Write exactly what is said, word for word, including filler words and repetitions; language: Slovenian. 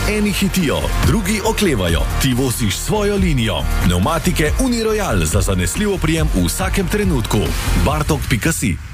Eni hitijo, drugi oklevajo, ti voziš svojo linijo. Pneumatike Uniroyal za zanesljivo prijem v vsakem trenutku. bartok pika si